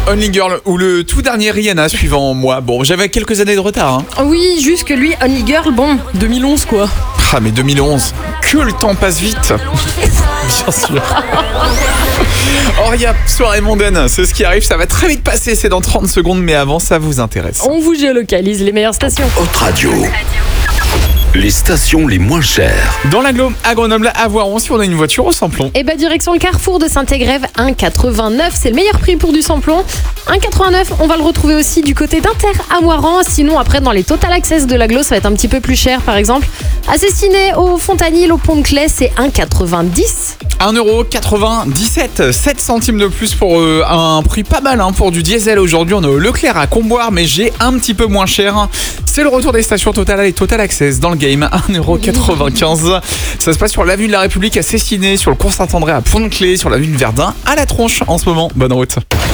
Only Girl ou le tout dernier Rihanna suivant moi. Bon, j'avais quelques années de retard. Hein. Oui, juste que lui, Only Girl, bon, 2011 quoi. Ah mais 2011, que le temps passe vite. Bien sûr. Auria, soirée mondaine, c'est ce qui arrive, ça va très vite passer, c'est dans 30 secondes, mais avant ça vous intéresse. On vous géolocalise les meilleures stations. Hot Radio. Les stations les moins chères. Dans l'agglo, à Grenoble, à Voiron, si on a une voiture au samplon. Et direction le carrefour de Saint-Égrève, 1,89, c'est le meilleur prix pour du samplon. 1,89, on va le retrouver aussi du côté d'Inter à Moiran. Sinon, après, dans les Total Access de l'agglo, ça va être un petit peu plus cher, par exemple. À Cessiné, au Fontanil, au Pont-de-Claix, c'est 1,90. 1,97€, 7 centimes de plus pour un prix pas mal pour du diesel. Aujourd'hui, on est au Leclerc à Comboire, mais j'ai un petit peu moins cher. C'est le retour des stations Total et Total Access dans le game, 1,95€. Ça se passe sur l'avenue de la République à Cessiné, sur le cours Saint-André à Pont-de-Claix, sur l'avenue de Verdun à La Tronche en ce moment. Bonne route.